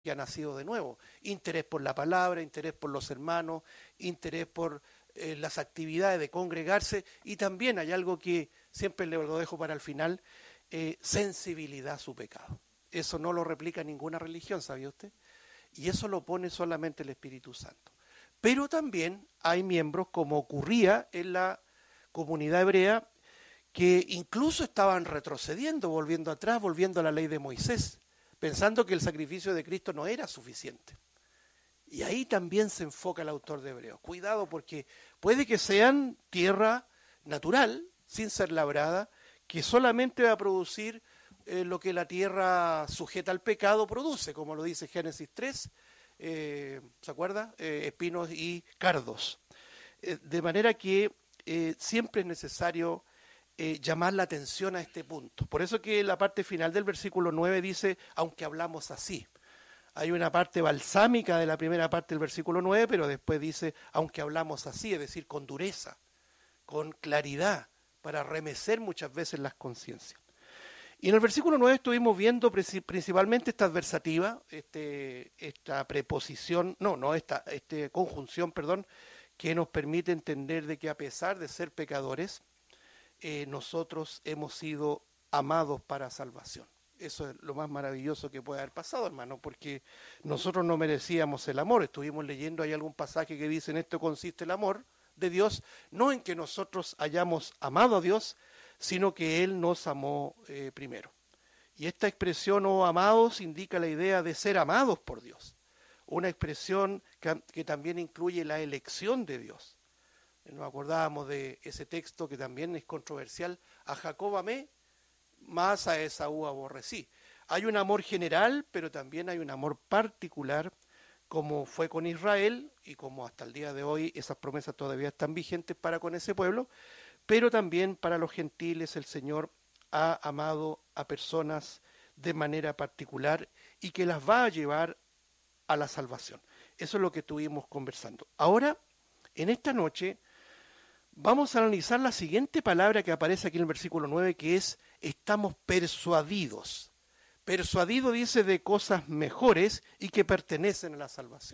que ha nacido de nuevo. Interés por la palabra, interés por los hermanos, interés por las actividades de congregarse, y también hay algo que siempre le lo dejo para el final, sensibilidad a su pecado. Eso no lo replica ninguna religión, ¿sabía usted? Y eso lo pone solamente el Espíritu Santo. Pero también hay miembros, como ocurría en la comunidad hebrea, que incluso estaban retrocediendo, volviendo atrás, volviendo a la ley de Moisés, pensando que el sacrificio de Cristo no era suficiente. Y ahí también se enfoca el autor de Hebreos. Cuidado, porque puede que sean tierra natural, sin ser labrada, que solamente va a producir lo que la tierra sujeta al pecado produce, como lo dice Génesis 3, ¿se acuerda? Espinos y cardos. De manera que siempre es necesario llamar la atención a este punto. Por eso que la parte final del versículo 9 dice, aunque hablamos así. Hay una parte balsámica de la primera parte del versículo 9, pero después dice, aunque hablamos así, es decir, con dureza, con claridad, para remecer muchas veces las conciencias. Y en el versículo 9 estuvimos viendo principalmente esta adversativa, esta preposición, esta conjunción, perdón, que nos permite entender de que a pesar de ser pecadores, nosotros hemos sido amados para salvación. Eso es lo más maravilloso que puede haber pasado, hermano, porque nosotros no merecíamos el amor. Estuvimos leyendo, hay algún pasaje que dice, en esto consiste el amor de Dios, no en que nosotros hayamos amado a Dios, sino que Él nos amó primero. Y esta expresión, oh amados, indica la idea de ser amados por Dios. Una expresión que también incluye la elección de Dios. Nos acordábamos de ese texto que también es controversial, a Jacob amé, más a Esaú aborrecí. Hay un amor general, pero también hay un amor particular, como fue con Israel, y como hasta el día de hoy esas promesas todavía están vigentes para con ese pueblo, pero también para los gentiles el Señor ha amado a personas de manera particular y que las va a llevar a la salvación. Eso es lo que estuvimos conversando. Ahora, en esta noche, vamos a analizar la siguiente palabra que aparece aquí en el versículo 9, que es, estamos persuadidos. Persuadido dice de cosas mejores y que pertenecen a la salvación.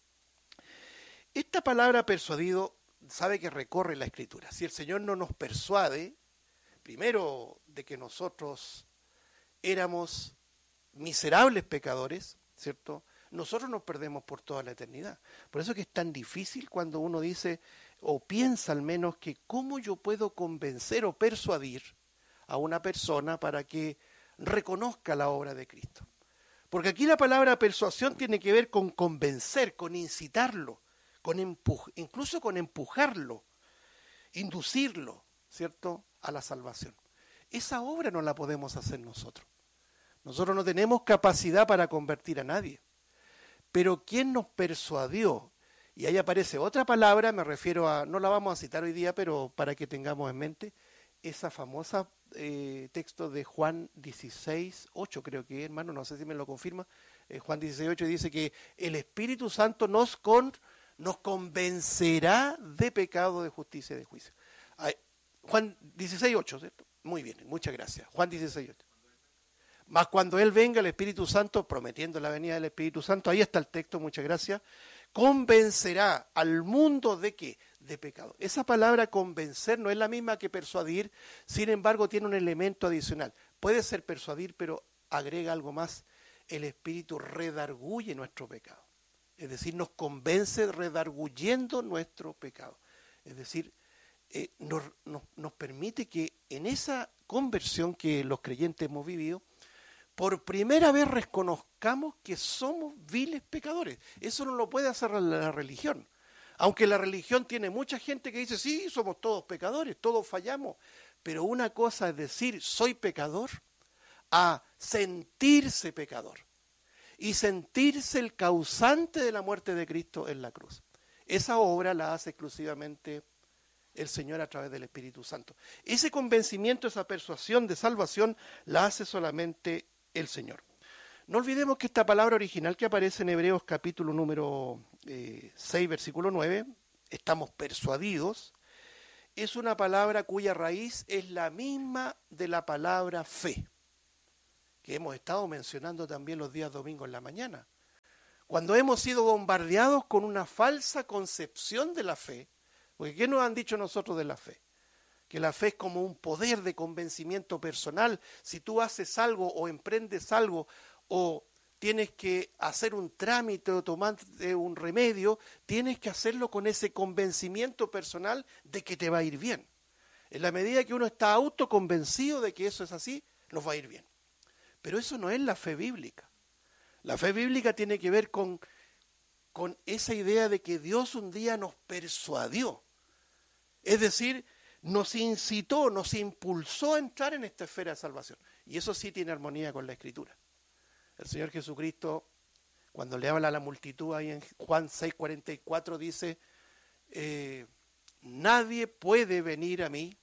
Esta palabra persuadido sabe que recorre la Escritura. Si el Señor no nos persuade, primero de que nosotros éramos miserables pecadores, ¿cierto? Nosotros nos perdemos por toda la eternidad. Por eso que es tan difícil cuando uno dice, o piensa al menos, que cómo yo puedo convencer o persuadir a una persona para que reconozca la obra de Cristo. Porque aquí la palabra persuasión tiene que ver con convencer, con incitarlo, incluso con empujarlo, inducirlo, ¿cierto?, a la salvación. Esa obra no la podemos hacer nosotros. Nosotros no tenemos capacidad para convertir a nadie. Pero ¿quién nos persuadió? Y ahí aparece otra palabra, me refiero a, no la vamos a citar hoy día, pero para que tengamos en mente, esa famosa texto de Juan 16:8, creo que, hermano, no sé si me lo confirma, Juan 16:8 dice que el Espíritu Santo nos convencerá de pecado, de justicia y de juicio. Juan 16:8, ¿cierto? Muy bien, muchas gracias. Juan 16:8. Mas cuando Él venga, el Espíritu Santo, prometiendo la venida del Espíritu Santo, ahí está el texto, muchas gracias, convencerá al mundo de ¿qué? De pecado. Esa palabra convencer no es la misma que persuadir, sin embargo tiene un elemento adicional. Puede ser persuadir, pero agrega algo más. El Espíritu redarguye nuestro pecado. Es decir, nos convence redarguyendo nuestro pecado. Es decir, nos permite que en esa conversión que los creyentes hemos vivido, por primera vez reconozcamos que somos viles pecadores. Eso no lo puede hacer la religión. Aunque la religión tiene mucha gente que dice, sí, somos todos pecadores, todos fallamos. Pero una cosa es decir, soy pecador, a sentirse pecador. Y sentirse el causante de la muerte de Cristo en la cruz. Esa obra la hace exclusivamente el Señor a través del Espíritu Santo. Ese convencimiento, esa persuasión de salvación, la hace solamente el Señor. No olvidemos que esta palabra original que aparece en Hebreos capítulo número 6, versículo 9, estamos persuadidos, es una palabra cuya raíz es la misma de la palabra fe, que hemos estado mencionando también los días domingos en la mañana. Cuando hemos sido bombardeados con una falsa concepción de la fe, porque ¿qué nos han dicho nosotros de la fe? Que la fe es como un poder de convencimiento personal. Si tú haces algo o emprendes algo o tienes que hacer un trámite o tomar un remedio, tienes que hacerlo con ese convencimiento personal de que te va a ir bien. En la medida que uno está autoconvencido de que eso es así, nos va a ir bien. Pero eso no es la fe bíblica. La fe bíblica tiene que ver con esa idea de que Dios un día nos persuadió. Es decir, nos incitó, nos impulsó a entrar en esta esfera de salvación. Y eso sí tiene armonía con la Escritura. El Señor Jesucristo, cuando le habla a la multitud ahí en Juan 6:44, dice, nadie puede venir a mí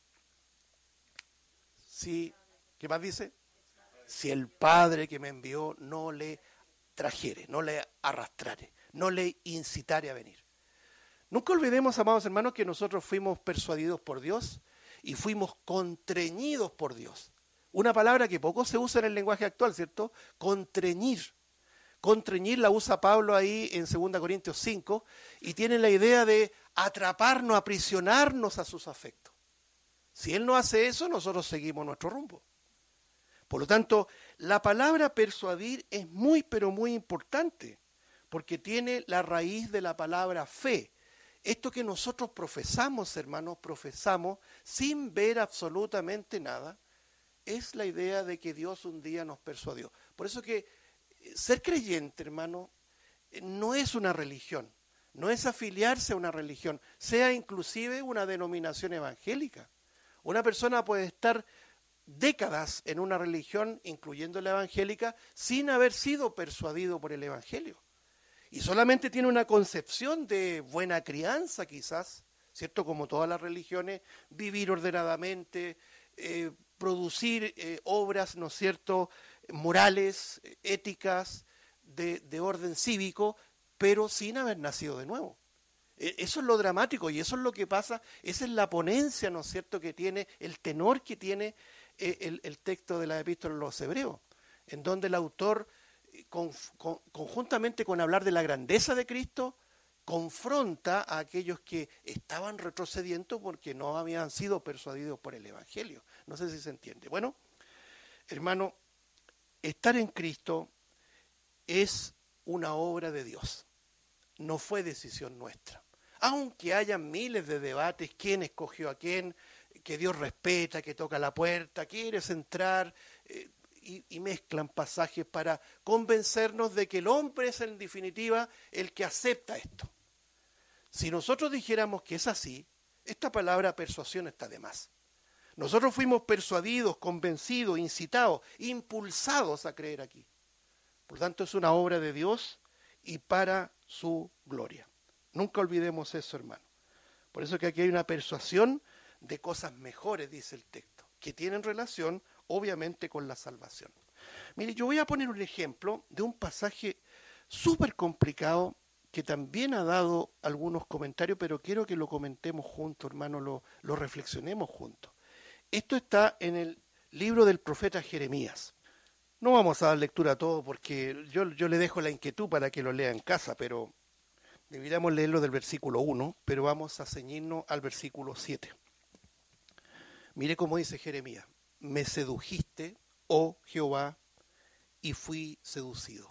si, ¿qué más dice? Si el Padre que me envió no le trajere, no le arrastrare, no le incitare a venir. Nunca olvidemos, amados hermanos, que nosotros fuimos persuadidos por Dios y fuimos contreñidos por Dios. Una palabra que poco se usa en el lenguaje actual, ¿cierto? Contreñir. Contreñir la usa Pablo ahí en 2 Corintios 5 y tiene la idea de atraparnos, aprisionarnos a sus afectos. Si Él no hace eso, nosotros seguimos nuestro rumbo. Por lo tanto, la palabra persuadir es muy, pero muy importante, porque tiene la raíz de la palabra fe. Esto que nosotros profesamos, hermanos, profesamos sin ver absolutamente nada, es la idea de que Dios un día nos persuadió. Por eso que ser creyente, hermano, no es una religión, no es afiliarse a una religión, sea inclusive una denominación evangélica. Una persona puede estar décadas en una religión, incluyendo la evangélica, sin haber sido persuadido por el evangelio. Y solamente tiene una concepción de buena crianza quizás, ¿cierto? Como todas las religiones, vivir ordenadamente, producir obras, ¿no es cierto?, morales, éticas, de orden cívico, pero sin haber nacido de nuevo. Eso es lo dramático y eso es lo que pasa, esa es la ponencia, ¿no es cierto?, que tiene, el tenor que tiene el texto de la epístola a los Hebreos, en donde el autor, conjuntamente con hablar de la grandeza de Cristo, confronta a aquellos que estaban retrocediendo porque no habían sido persuadidos por el Evangelio. No sé si se entiende. Bueno, hermano, estar en Cristo es una obra de Dios, no fue decisión nuestra. Aunque haya miles de debates, quién escogió a quién, que Dios respeta, que toca la puerta, quieres entrar, y mezclan pasajes para convencernos de que el hombre es en definitiva el que acepta esto. Si nosotros dijéramos que es así, esta palabra persuasión está de más. Nosotros fuimos persuadidos, convencidos, incitados, impulsados a creer aquí. Por lo tanto, es una obra de Dios y para su gloria. Nunca olvidemos eso, hermano. Por eso que aquí hay una persuasión de cosas mejores, dice el texto, que tienen relación, obviamente, con la salvación. Mire, yo voy a poner un ejemplo de un pasaje súper complicado que también ha dado algunos comentarios, pero quiero que lo comentemos juntos, hermano, lo reflexionemos juntos. Esto está en el libro del profeta Jeremías. No vamos a dar lectura a todo porque yo le dejo la inquietud para que lo lea en casa, pero deberíamos leerlo del versículo 1, pero vamos a ceñirnos al versículo 7. Mire cómo dice Jeremías: me sedujiste, oh Jehová, y fui seducido.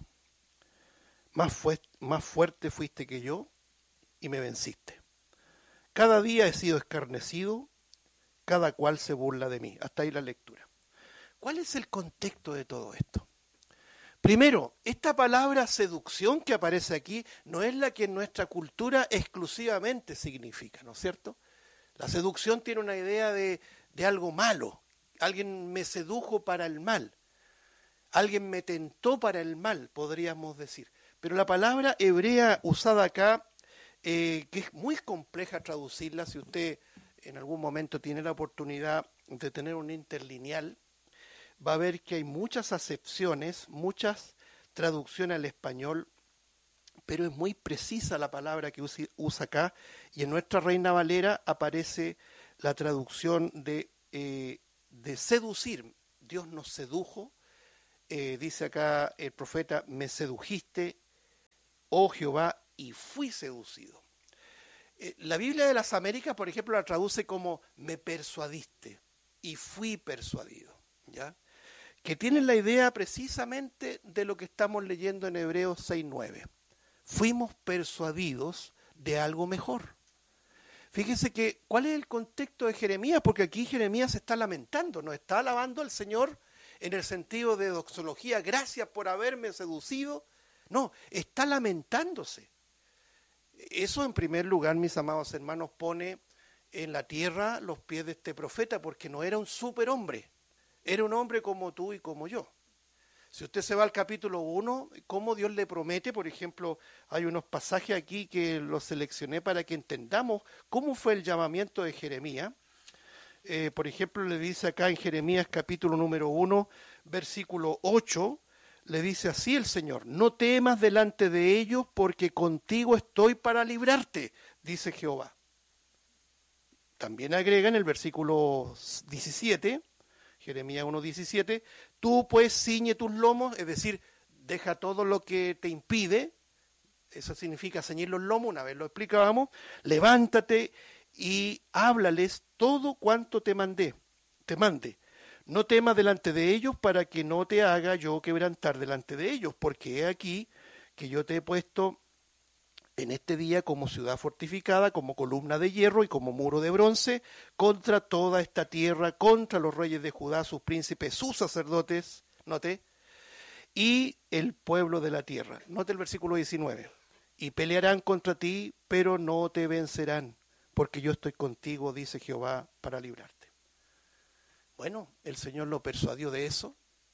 Más fuerte fuiste que yo y me venciste. Cada día he sido escarnecido, cada cual se burla de mí. Hasta ahí la lectura. ¿Cuál es el contexto de todo esto? Primero, esta palabra seducción que aparece aquí no es la que en nuestra cultura exclusivamente significa, ¿no es cierto? La seducción tiene una idea de algo malo. Alguien me sedujo para el mal. Alguien me tentó para el mal, podríamos decir. Pero la palabra hebrea usada acá, que es muy compleja traducirla, si usted en algún momento tiene la oportunidad de tener un interlineal, va a ver que hay muchas acepciones, muchas traducciones al español, pero es muy precisa la palabra que usa acá, y en nuestra Reina Valera aparece la traducción de seducir. Dios nos sedujo, dice acá el profeta, me sedujiste oh Jehová, y fui seducido. La Biblia de las Américas, por ejemplo, la traduce como me persuadiste y fui persuadido, ¿ya? Que tienen la idea precisamente de lo que estamos leyendo en Hebreos 6:9. Fuimos persuadidos de algo mejor. Fíjense que, ¿cuál es el contexto de Jeremías? Porque aquí Jeremías se está lamentando, no está alabando al Señor en el sentido de doxología, gracias por haberme seducido. No, está lamentándose. Eso en primer lugar, mis amados hermanos, pone en la tierra los pies de este profeta, porque no era un superhombre, era un hombre como tú y como yo. Si usted se va al capítulo 1, cómo Dios le promete, por ejemplo, hay unos pasajes aquí que los seleccioné para que entendamos cómo fue el llamamiento de Jeremías. Por ejemplo, le dice acá en Jeremías capítulo número 1, versículo 8, le dice así el Señor: no temas delante de ellos, porque contigo estoy para librarte, dice Jehová. También agrega en el versículo 17, Jeremías 1:17, tú pues ciñe tus lomos, es decir, deja todo lo que te impide, eso significa ceñir los lomos, una vez lo explicábamos, levántate y háblales todo cuanto te mande. No temas delante de ellos, para que no te haga yo quebrantar delante de ellos, porque he aquí que yo te he puesto en este día como ciudad fortificada, como columna de hierro y como muro de bronce, contra toda esta tierra, contra los reyes de Judá, sus príncipes, sus sacerdotes, note, y el pueblo de la tierra. Note el versículo 19. Y pelearán contra ti, pero no te vencerán, porque yo estoy contigo, dice Jehová, para librarte. Bueno, el Señor lo persuadió de eso,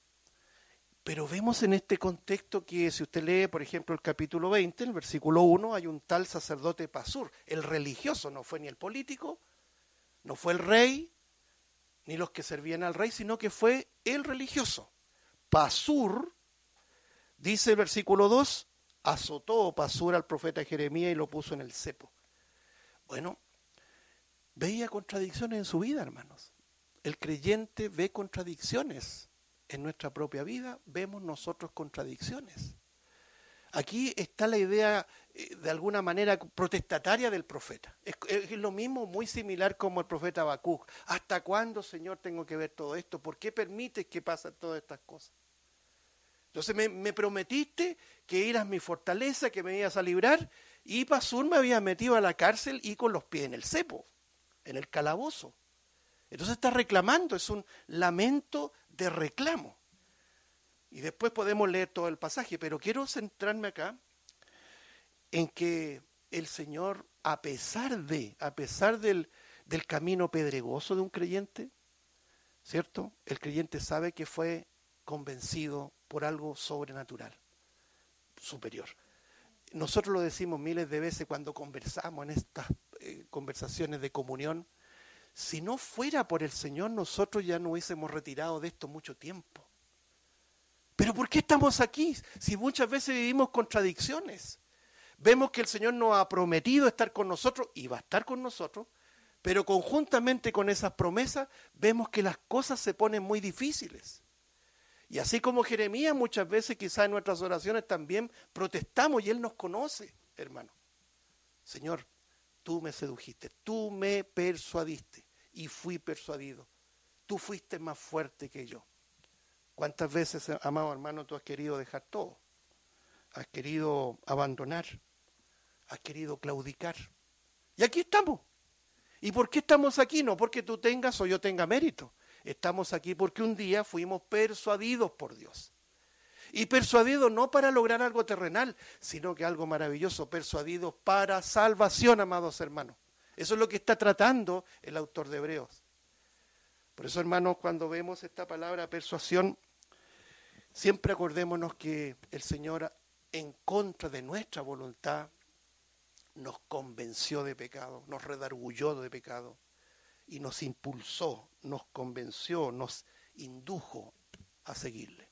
pero vemos en este contexto que si usted lee, por ejemplo, el capítulo 20, el versículo 1, hay un tal sacerdote Pasur, el religioso, no fue ni el político, no fue el rey, ni los que servían al rey, sino que fue el religioso. Pasur, dice el versículo 2, azotó Pasur al profeta Jeremías y lo puso en el cepo. Bueno, veía contradicciones en su vida, hermanos. El creyente ve contradicciones en nuestra propia vida, vemos nosotros contradicciones. Aquí está la idea, de alguna manera, protestataria del profeta. Es lo mismo, muy similar como el profeta Habacuc. ¿Hasta cuándo, Señor, tengo que ver todo esto? ¿Por qué permites que pasen todas estas cosas? Entonces me prometiste que eras mi fortaleza, que me ibas a librar, y Pasur me había metido a la cárcel y con los pies en el cepo, en el calabozo. Entonces está reclamando, es un lamento de reclamo. Y después podemos leer todo el pasaje, pero quiero centrarme acá en que el Señor, a pesar del camino pedregoso de un creyente, ¿cierto? El creyente sabe que fue convencido por algo sobrenatural, superior. Nosotros lo decimos miles de veces cuando conversamos en estas conversaciones de comunión. Si no fuera por el Señor, nosotros ya nos hubiésemos retirado de esto mucho tiempo. Pero ¿por qué estamos aquí? Si muchas veces vivimos contradicciones. Vemos que el Señor nos ha prometido estar con nosotros y va a estar con nosotros, pero conjuntamente con esas promesas vemos que las cosas se ponen muy difíciles. Y así como Jeremías, muchas veces quizás en nuestras oraciones también protestamos y Él nos conoce, hermano. Señor, tú me sedujiste, tú me persuadiste y fui persuadido. Tú fuiste más fuerte que yo. ¿Cuántas veces, amado hermano, tú has querido dejar todo? Has querido abandonar, has querido claudicar. Y aquí estamos. ¿Y por qué estamos aquí? No porque tú tengas o yo tenga mérito. Estamos aquí porque un día fuimos persuadidos por Dios. Y persuadidos no para lograr algo terrenal, sino que algo maravilloso, persuadidos para salvación, amados hermanos. Eso es lo que está tratando el autor de Hebreos. Por eso, hermanos, cuando vemos esta palabra persuasión, siempre acordémonos que el Señor, en contra de nuestra voluntad, nos convenció de pecado, nos redargulló de pecado y nos impulsó, nos convenció, nos indujo a seguirle.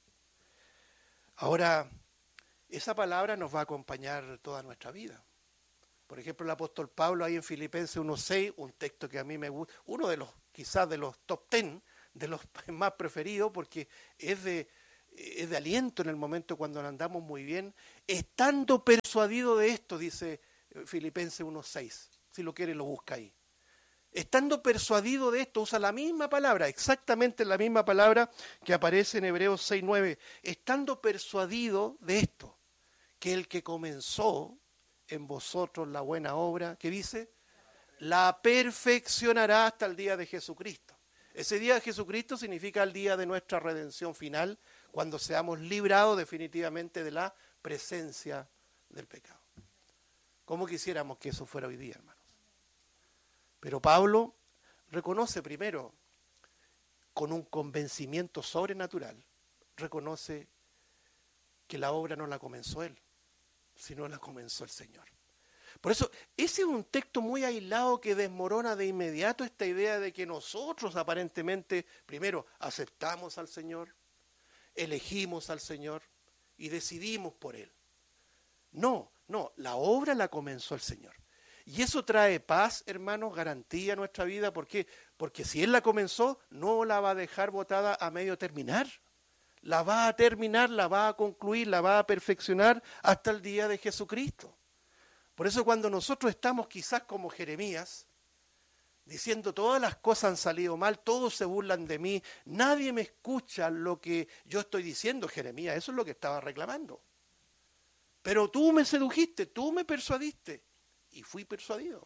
Ahora, esa palabra nos va a acompañar toda nuestra vida. Por ejemplo, el apóstol Pablo ahí en Filipenses 1:6, un texto que a mí me gusta, uno de los, quizás de los top 10, de los más preferidos, porque es de es de aliento en el momento cuando no andamos muy bien, estando persuadido de esto, dice Filipenses 1:6, si lo quiere lo busca ahí. Estando persuadido de esto, usa la misma palabra, exactamente la misma palabra que aparece en Hebreos 6:9. Estando persuadido de esto, que el que comenzó en vosotros la buena obra, ¿qué dice? La perfeccionará hasta el día de Jesucristo. Ese día de Jesucristo significa el día de nuestra redención final, cuando seamos librados definitivamente de la presencia del pecado. ¿Cómo quisiéramos que eso fuera hoy día, hermanos? Pero Pablo reconoce primero, con un convencimiento sobrenatural, reconoce que la obra no la comenzó él, sino la comenzó el Señor. Por eso, ese es un texto muy aislado que desmorona de inmediato esta idea de que nosotros aparentemente, primero, aceptamos al Señor, elegimos al Señor y decidimos por Él. No, la obra la comenzó el Señor. Y eso trae paz, hermanos, garantía a nuestra vida. ¿Por qué? Porque si Él la comenzó, no la va a dejar botada a medio terminar. La va a terminar, la va a concluir, la va a perfeccionar hasta el día de Jesucristo. Por eso cuando nosotros estamos quizás como Jeremías, diciendo todas las cosas han salido mal, todos se burlan de mí, nadie me escucha lo que yo estoy diciendo, Jeremías, eso es lo que estaba reclamando. Pero tú me sedujiste, tú me persuadiste. Y fui persuadido.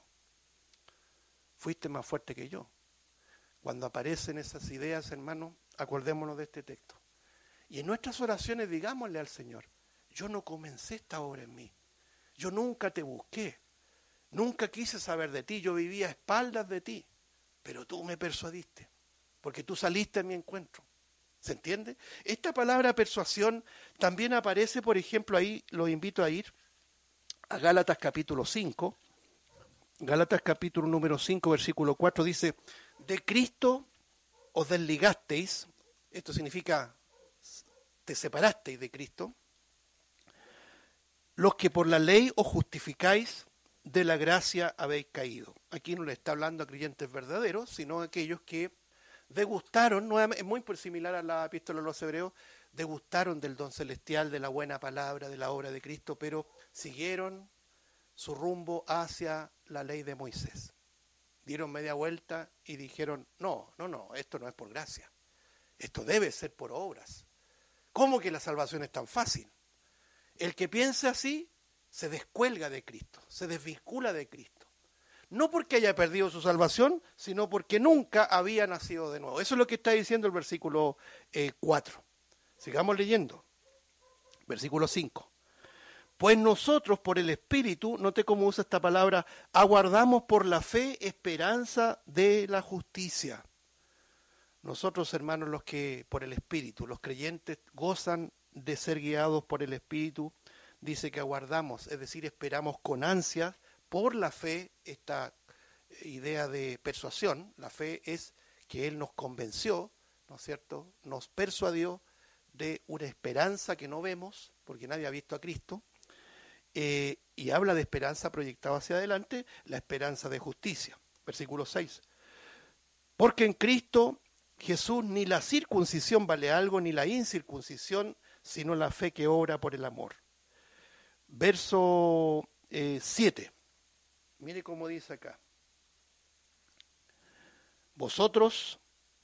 Fuiste más fuerte que yo. Cuando aparecen esas ideas, hermanos, acordémonos de este texto. Y en nuestras oraciones digámosle al Señor, yo no comencé esta obra en mí. Yo nunca te busqué. Nunca quise saber de ti. Yo vivía a espaldas de ti. Pero tú me persuadiste. Porque tú saliste a mi encuentro. ¿Se entiende? Esta palabra persuasión también aparece, por ejemplo, ahí los invito a ir a Gálatas capítulo 5, Gálatas capítulo número 5, versículo 4, dice, de Cristo os desligasteis, esto significa, te separasteis de Cristo, los que por la ley os justificáis, de la gracia habéis caído. Aquí no le está hablando a creyentes verdaderos, sino a aquellos que degustaron, nuevamente, es muy similar a la epístola a los Hebreos, degustaron del don celestial, de la buena palabra, de la obra de Cristo, pero siguieron su rumbo hacia la ley de Moisés. Dieron media vuelta y dijeron, no, esto no es por gracia. Esto debe ser por obras. ¿Cómo que la salvación es tan fácil? El que piense así se descuelga de Cristo, se desvincula de Cristo. No porque haya perdido su salvación, sino porque nunca había nacido de nuevo. Eso es lo que está diciendo el versículo 4. Sigamos leyendo. Versículo 5. Pues nosotros por el Espíritu, note cómo usa esta palabra, aguardamos por la fe esperanza de la justicia. Nosotros, hermanos, los que por el Espíritu, los creyentes gozan de ser guiados por el Espíritu, dice que aguardamos, es decir, esperamos con ansias por la fe, esta idea de persuasión. La fe es que Él nos convenció, ¿no es cierto?, nos persuadió de una esperanza que no vemos, porque nadie ha visto a Cristo, y habla de esperanza proyectada hacia adelante, la esperanza de justicia. Versículo 6. Porque en Cristo Jesús ni la circuncisión vale algo, ni la incircuncisión, sino la fe que obra por el amor. Verso 7. Mire cómo dice acá. Vosotros,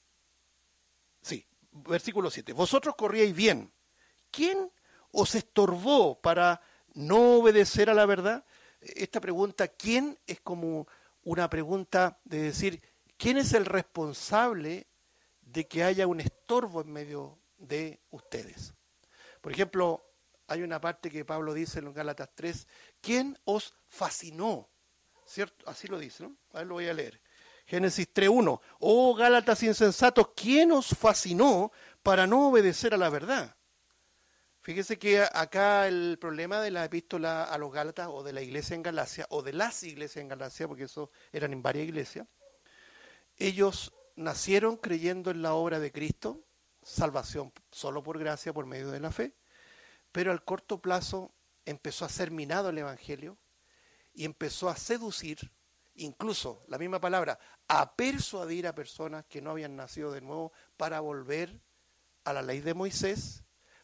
versículo 7. Vosotros corríais bien. ¿Quién os estorbó para no obedecer a la verdad? Esta pregunta, ¿quién? Es como una pregunta de decir, ¿quién es el responsable de que haya un estorbo en medio de ustedes? Por ejemplo, hay una parte que Pablo dice en Gálatas 3, ¿quién os fascinó? ¿Cierto? Así lo dice, ¿no? A ver, lo voy a leer. Génesis 3:1. Oh Gálatas insensatos, ¿quién os fascinó para no obedecer a la verdad? Fíjese que acá el problema de la epístola a los Gálatas o de la iglesia en Galacia o de las iglesias en Galacia, porque eso eran en varias iglesias, ellos nacieron creyendo en la obra de Cristo, salvación solo por gracia, por medio de la fe, pero al corto plazo empezó a ser minado el evangelio y empezó a seducir, incluso la misma palabra, a persuadir a personas que no habían nacido de nuevo para volver a la ley de Moisés,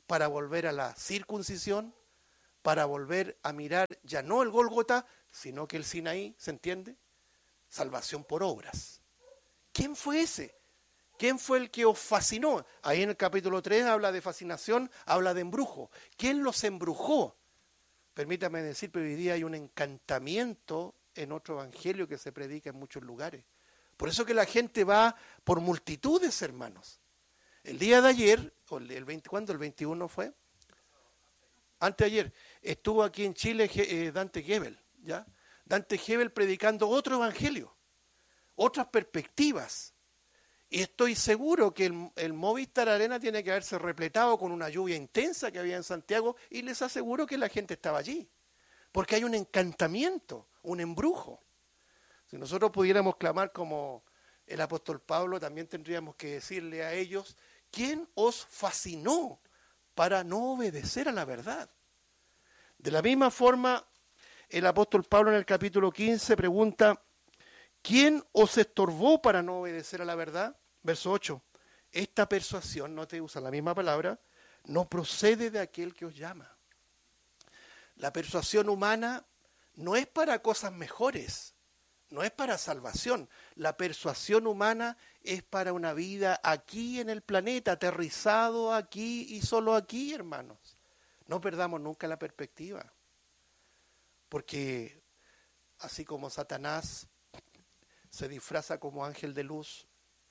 para volver a la circuncisión, para volver a mirar ya no el Gólgota, sino que el Sinaí, ¿se entiende? Salvación por obras. ¿Quién fue ese? ¿Quién fue el que os fascinó? Ahí en el capítulo 3 habla de fascinación, habla de embrujo. ¿Quién los embrujó? Permítame decir, pero hoy día hay un encantamiento en otro evangelio que se predica en muchos lugares. Por eso que la gente va por multitudes, hermanos. El día de ayer, ¿cuándo? ¿El 21 fue? Anteayer, estuvo aquí en Chile Dante Gebel, ¿ya? Dante Gebel predicando otro evangelio, otras perspectivas. Y estoy seguro que el Movistar Arena tiene que haberse repletado con una lluvia intensa que había en Santiago, y les aseguro que la gente estaba allí. Porque hay un encantamiento, un embrujo. Si nosotros pudiéramos clamar como el apóstol Pablo, también tendríamos que decirle a ellos: ¿quién os fascinó para no obedecer a la verdad? De la misma forma, el apóstol Pablo en el capítulo 15 pregunta: ¿quién os estorbó para no obedecer a la verdad? Verso 8. Esta persuasión, no te usa la misma palabra, no procede de aquel que os llama. La persuasión humana no es para cosas mejores, no es para salvación. La persuasión humana es para una vida aquí en el planeta, aterrizado aquí y solo aquí, hermanos. No perdamos nunca la perspectiva, porque así como Satanás se disfraza como ángel de luz,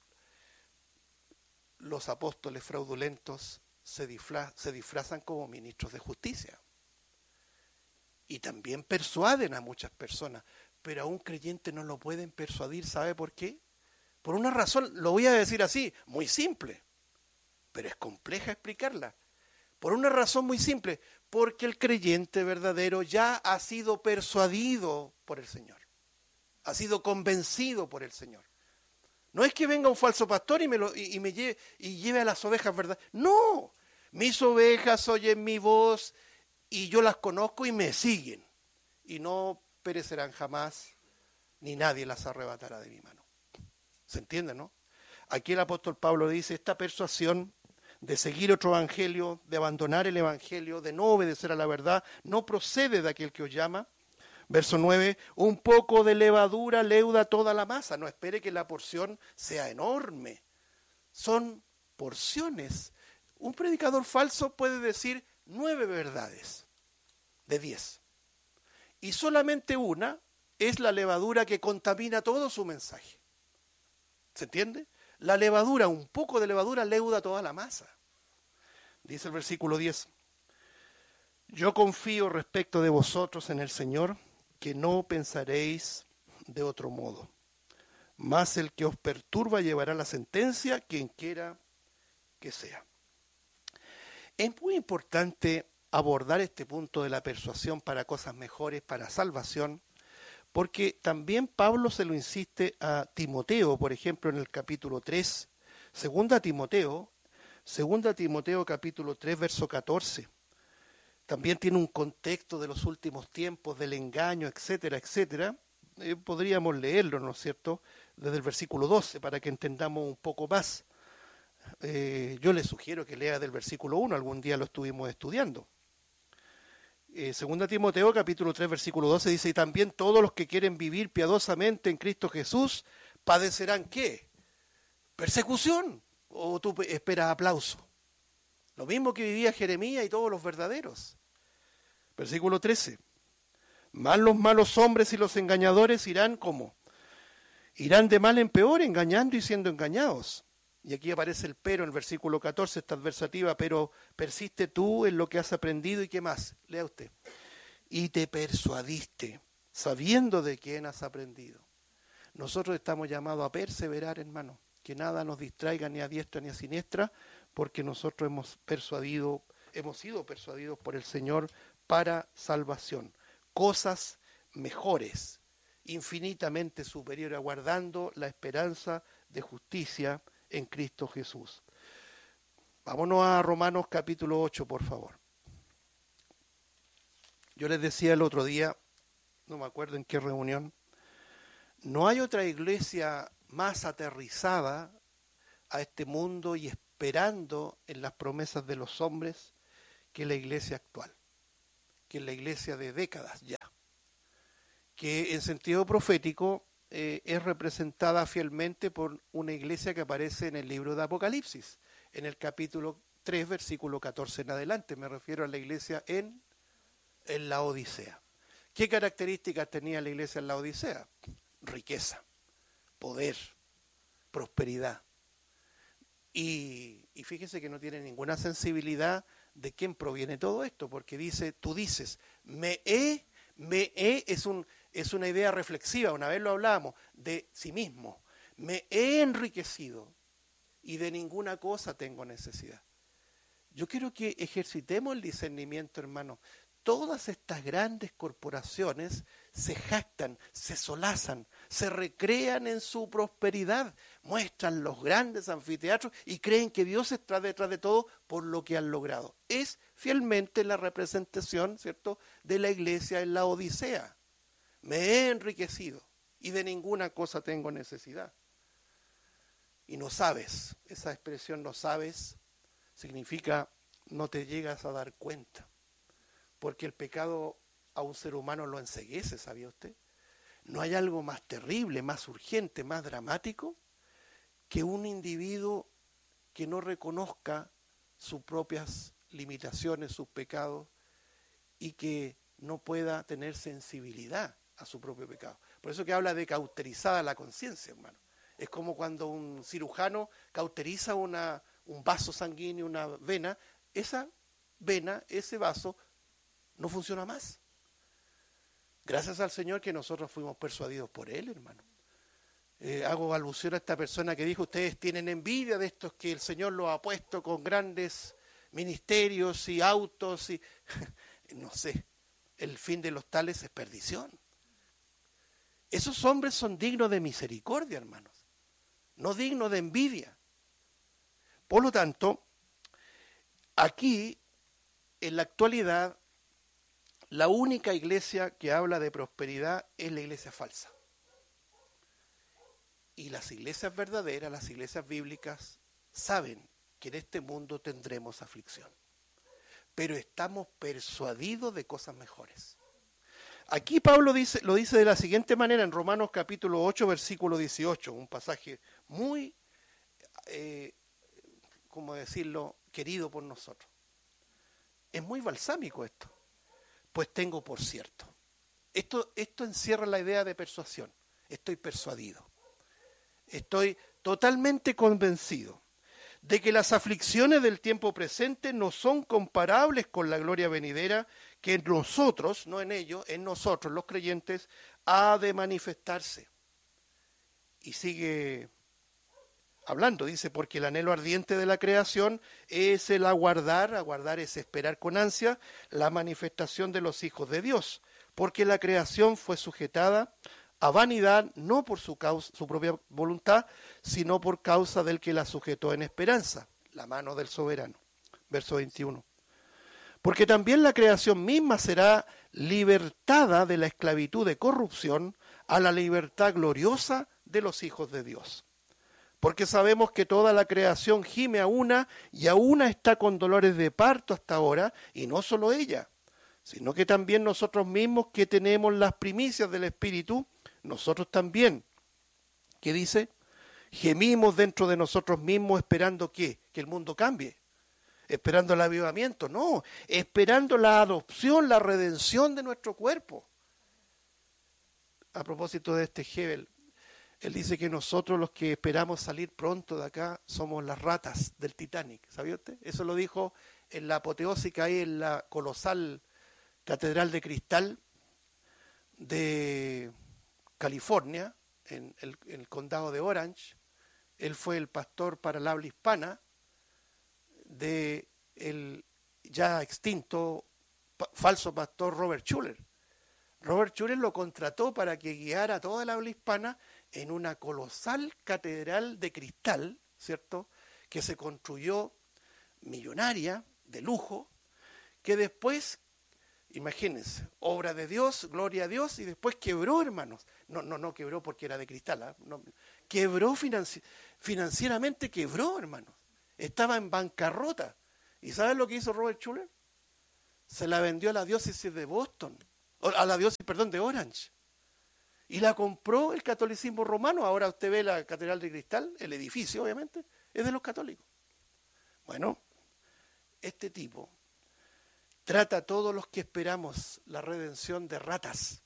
los apóstoles fraudulentos se disfrazan como ministros de justicia. Y también persuaden a muchas personas, pero a un creyente no lo pueden persuadir. ¿Sabe por qué? Por una razón, lo voy a decir así, muy simple, pero es compleja explicarla. Por una razón muy simple, porque el creyente verdadero ya ha sido persuadido por el Señor, ha sido convencido por el Señor. No es que venga un falso pastor y me lleve a las ovejas, ¿verdad? No, mis ovejas oyen mi voz y yo las conozco y me siguen, y no perecerán jamás, ni nadie las arrebatará de mi mano. ¿Se entiende, no? Aquí el apóstol Pablo dice: esta persuasión de seguir otro evangelio, de abandonar el evangelio, de no obedecer a la verdad, no procede de aquel que os llama. Verso 9, un poco de levadura leuda toda la masa. No espere que la porción sea enorme. Son porciones. Un predicador falso puede decir 9 verdades de 10. Y solamente una es la levadura que contamina todo su mensaje. ¿Se entiende? La levadura, un poco de levadura leuda toda la masa. Dice el versículo 10. Yo confío respecto de vosotros en el Señor, que no pensaréis de otro modo. Mas el que os perturba llevará la sentencia, quien quiera que sea. Es muy importante abordar este punto de la persuasión para cosas mejores, para salvación, porque también Pablo se lo insiste a Timoteo, por ejemplo, en el capítulo 3, segunda Timoteo capítulo 3, verso 14. También tiene un contexto de los últimos tiempos, del engaño, etcétera, etcétera. Podríamos leerlo, ¿no es cierto?, desde el versículo 12, para que entendamos un poco más. Yo les sugiero que lea del versículo 1, algún día lo estuvimos estudiando. Segunda Timoteo, capítulo 3, versículo 12, dice: y también todos los que quieren vivir piadosamente en Cristo Jesús padecerán, ¿qué? Persecución. ¿O tú esperas aplauso? Lo mismo que vivía Jeremías y todos los verdaderos. Versículo 13. Mas los malos hombres y los engañadores irán ¿cómo? Irán de mal en peor, engañando y siendo engañados. Y aquí aparece el pero en el versículo 14, esta adversativa: pero persiste tú en lo que has aprendido. ¿Y qué más? Lea usted. Y te persuadiste, sabiendo de quién has aprendido. Nosotros estamos llamados a perseverar, hermano. Que nada nos distraiga ni a diestra ni a siniestra, porque nosotros hemos sido persuadidos por el Señor para salvación. Cosas mejores, infinitamente superiores, aguardando la esperanza de justicia en Cristo Jesús. Vámonos a Romanos capítulo 8, por favor. Yo les decía el otro día, no me acuerdo en qué reunión, no hay otra iglesia más aterrizada a este mundo y esperando en las promesas de los hombres que la iglesia actual, que es la iglesia de décadas ya, que en sentido profético es representada fielmente por una iglesia que aparece en el libro de Apocalipsis, en el capítulo 3, versículo 14 en adelante. Me refiero a la iglesia en la Odisea. ¿Qué características tenía la iglesia en la Odisea? Riqueza, poder, prosperidad. Y fíjese que no tiene ninguna sensibilidad de quién proviene todo esto, porque tú dices, es una idea reflexiva, una vez lo hablábamos, de sí mismo. Me he enriquecido y de ninguna cosa tengo necesidad. Yo quiero que ejercitemos el discernimiento, hermano. Todas estas grandes corporaciones se jactan, se solazan, se recrean en su prosperidad, muestran los grandes anfiteatros y creen que Dios está detrás de todo por lo que han logrado. Es fielmente la representación, ¿cierto?, de la iglesia en la Odisea. Me he enriquecido y de ninguna cosa tengo necesidad. Y no sabes, esa expresión no sabes, significa no te llegas a dar cuenta. Porque el pecado a un ser humano lo enceguece, ¿sabía usted? No hay algo más terrible, más urgente, más dramático que un individuo que no reconozca sus propias limitaciones, sus pecados, y que no pueda tener sensibilidad a su propio pecado. Por eso que habla de cauterizada la conciencia, hermano. Es como cuando un cirujano cauteriza un vaso sanguíneo, una vena, esa vena, ese vaso, no funciona más. Gracias al Señor que nosotros fuimos persuadidos por Él, hermano. Hago alusión a esta persona que dijo, ustedes tienen envidia de estos que el Señor los ha puesto con grandes ministerios y autos y no sé, el fin de los tales es perdición. Esos hombres son dignos de misericordia, hermanos, no dignos de envidia. Por lo tanto, aquí, en la actualidad, la única iglesia que habla de prosperidad es la iglesia falsa. Y las iglesias verdaderas, las iglesias bíblicas, saben que en este mundo tendremos aflicción. Pero estamos persuadidos de cosas mejores. Aquí Pablo lo dice de la siguiente manera en Romanos capítulo 8, versículo 18, un pasaje muy, ¿cómo decirlo?, querido por nosotros. Es muy balsámico esto. Pues tengo por cierto. Esto encierra la idea de persuasión. Estoy persuadido. Estoy totalmente convencido de que las aflicciones del tiempo presente no son comparables con la gloria venidera que en nosotros, no en ellos, en nosotros los creyentes, ha de manifestarse. Y sigue hablando, dice, porque el anhelo ardiente de la creación es el aguardar es esperar con ansia la manifestación de los hijos de Dios, porque la creación fue sujetada a vanidad no por su propia voluntad, sino por causa del que la sujetó en esperanza, la mano del soberano. Verso 21. Porque también la creación misma será libertada de la esclavitud de corrupción a la libertad gloriosa de los hijos de Dios. Porque sabemos que toda la creación gime a una y a una está con dolores de parto hasta ahora, y no solo ella, sino que también nosotros mismos que tenemos las primicias del Espíritu, nosotros también, ¿qué dice? Gemimos dentro de nosotros mismos esperando ¿qué? Que el mundo cambie, esperando el avivamiento, no, esperando la adopción, la redención de nuestro cuerpo. A propósito de este Hebel, él dice que nosotros los que esperamos salir pronto de acá somos las ratas del Titanic. ¿Sabía usted? Eso lo dijo en la apoteósica ahí en la colosal catedral de cristal de California, en el condado de Orange. Él fue el pastor para el habla hispana de el ya extinto falso pastor Robert Schuller. Robert Schuller lo contrató para que guiara toda la habla hispana en una colosal catedral de cristal, ¿cierto?, que se construyó millonaria, de lujo, que después, imagínense, obra de Dios, gloria a Dios, y después quebró, hermanos. No quebró porque era de cristal, ¿eh? No, quebró financieramente, quebró, hermanos. Estaba en bancarrota. ¿Y saben lo que hizo Robert Schuller? se la vendió a la diócesis de Boston, a la diócesis, perdón, de Orange. Y la compró el catolicismo romano. Ahora usted ve la Catedral de Cristal, el edificio obviamente, es de los católicos. Bueno, este tipo trata a todos los que esperamos la redención de ratas.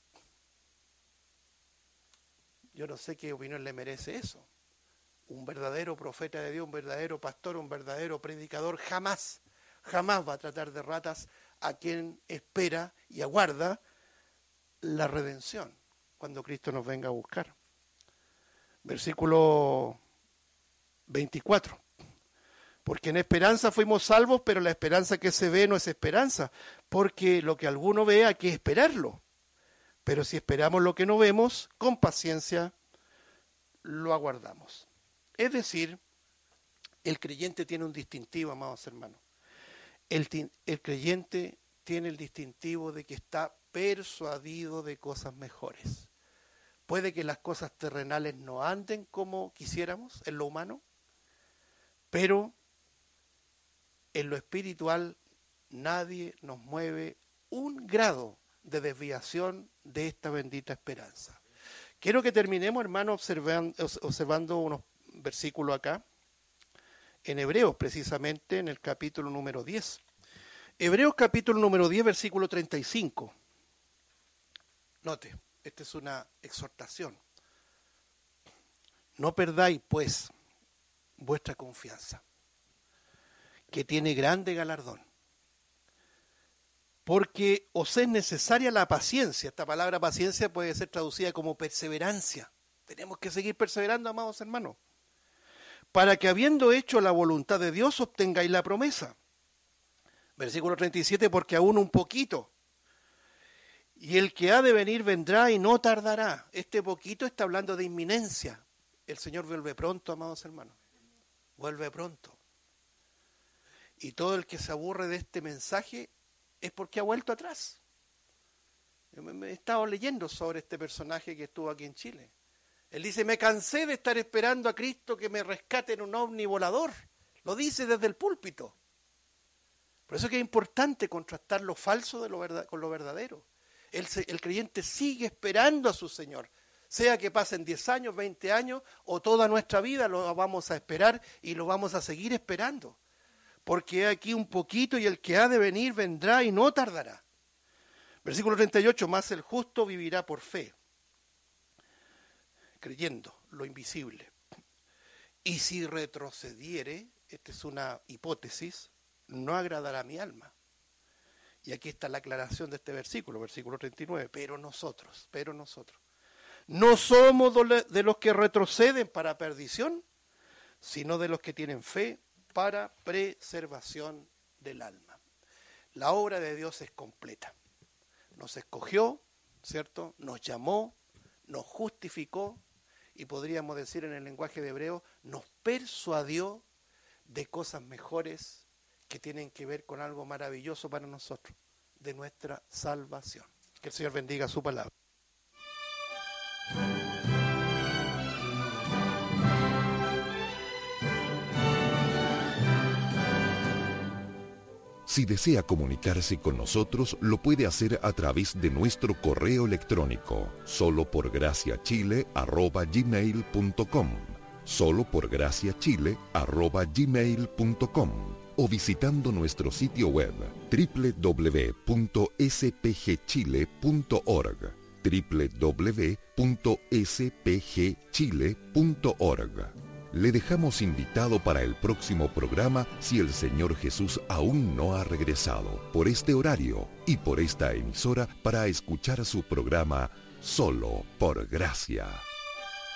Yo no sé qué opinión le merece eso. Un verdadero profeta de Dios, un verdadero pastor, un verdadero predicador, jamás va a tratar de ratas a quien espera y aguarda la redención cuando Cristo nos venga a buscar. Versículo 24. Porque en esperanza fuimos salvos, pero la esperanza que se ve no es esperanza, porque lo que alguno ve hay que esperarlo. Pero si esperamos lo que no vemos, con paciencia lo aguardamos. Es decir, el creyente tiene un distintivo, amados hermanos. El creyente tiene el distintivo de que está persuadido de cosas mejores. Puede que las cosas terrenales no anden como quisiéramos en lo humano, pero en lo espiritual nadie nos mueve un grado de desviación de esta bendita esperanza. Quiero que terminemos, hermano, observando unos versículos acá, en Hebreos precisamente, en el capítulo número 10. Hebreos capítulo número 10, versículo 35. Note, esta es una exhortación. No perdáis, pues, vuestra confianza, que tiene grande galardón, porque os es necesaria la paciencia. Esta palabra paciencia puede ser traducida como perseverancia. Tenemos que seguir perseverando, amados hermanos, para que habiendo hecho la voluntad de Dios obtengáis la promesa. Versículo 37, porque aún un poquito, y el que ha de venir vendrá y no tardará. Este poquito está hablando de inminencia. El Señor vuelve pronto, amados hermanos, vuelve pronto. Y todo el que se aburre de este mensaje es porque ha vuelto atrás. Yo me he estado leyendo sobre este personaje que estuvo aquí en Chile. Él dice, me cansé de estar esperando a Cristo que me rescate en un ovni volador. Lo dice desde el púlpito. Por eso es que es importante contrastar lo falso con lo verdadero. El creyente sigue esperando a su Señor. Sea que pasen 10 años, 20 años o toda nuestra vida lo vamos a esperar y lo vamos a seguir esperando. Porque aquí un poquito y el que ha de venir vendrá y no tardará. Versículo 38, más el justo vivirá por fe, creyendo lo invisible. Y si retrocediere, esta es una hipótesis, no agradará a mi alma. Y aquí está la aclaración de este versículo, versículo 39, pero nosotros, no somos de los que retroceden para perdición, sino de los que tienen fe para preservación del alma. La obra de Dios es completa. Nos escogió, ¿cierto? Nos llamó, nos justificó y podríamos decir en el lenguaje de hebreo, nos persuadió de cosas mejores que tienen que ver con algo maravilloso para nosotros, de nuestra salvación. Que el Señor bendiga su palabra. Si desea comunicarse con nosotros, lo puede hacer a través de nuestro correo electrónico, soloporgraciachile@gmail.com, soloporgraciachile@gmail.com, o visitando nuestro sitio web www.spgchile.org, www.spgchile.org. Le dejamos invitado para el próximo programa si el Señor Jesús aún no ha regresado, por este horario y por esta emisora, para escuchar su programa Solo por Gracia.